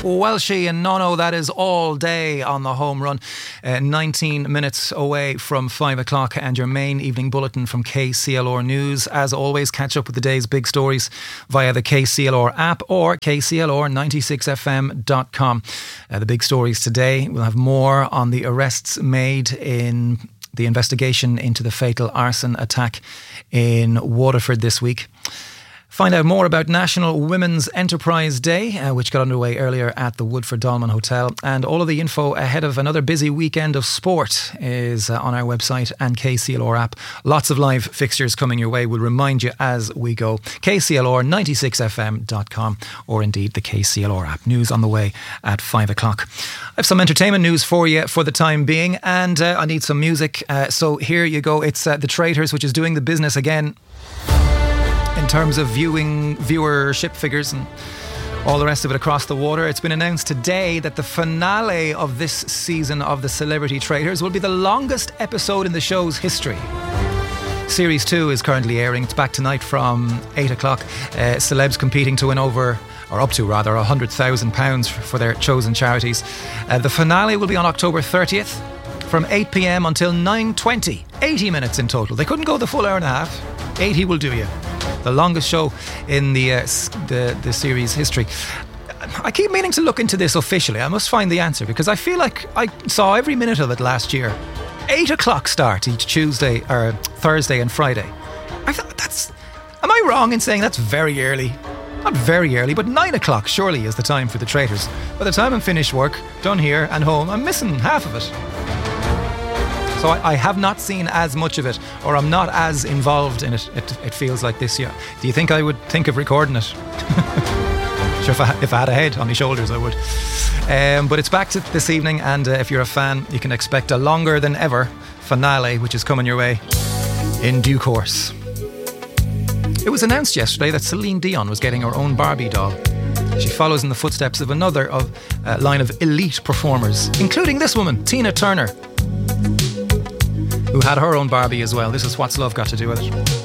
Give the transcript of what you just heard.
Welshie and Nono, that is All Day on the home run. 19 minutes away from 5 o'clock, and your main evening bulletin from KCLR News. As always, catch up with the day's big stories via the KCLR app or kclr96fm.com. The big stories today, we'll have more on the arrests made in the investigation into the fatal arson attack in Waterford this week. Find out more about National Women's Enterprise Day, which got underway earlier at the Woodford Dolman Hotel. And all of the info ahead of another busy weekend of sport is on our website and KCLR app. Lots of live fixtures coming your way. We'll remind you as we go. KCLR96fm.com or indeed the KCLR app. News on the way at 5 o'clock. I have some entertainment news for you for the time being, and I need some music. So here you go. It's The Traitors, which is doing the business again in terms of viewership figures and all the rest of it across the water. It's been announced today that the finale of this season of The Celebrity Traitors will be the longest episode in the show's history. Series 2 is currently airing. It's back tonight from 8 o'clock. Celebs competing to win over, or up to rather, £100,000 for their chosen charities. The finale will be on October 30th from 8 p.m. until 9:20. 80 minutes in total. They couldn't go the full hour and a half. 80 will do you. The longest show in the series history. I keep meaning to look into this officially. I must find the answer because I feel like I saw every minute of it last year. 8 o'clock start each Tuesday or Thursday and Friday. I thought am I wrong in saying that's very early? Not very early, but 9 o'clock surely is the time for The Traitors. By the time I'm finished work, done here and home, I'm missing half of it. So I have not seen as much of it, or I'm not as involved in it, it feels like this year. Do you think I would think of recording it? Sure, if I had a head on my shoulders, I would. But it's back to this evening, and if you're a fan, you can expect a longer than ever finale, which is coming your way in due course. It was announced yesterday that Celine Dion was getting her own Barbie doll. She follows in the footsteps of another line of elite performers, including this woman, Tina Turner, who had her own Barbie as well. This is What's Love Got to Do with It.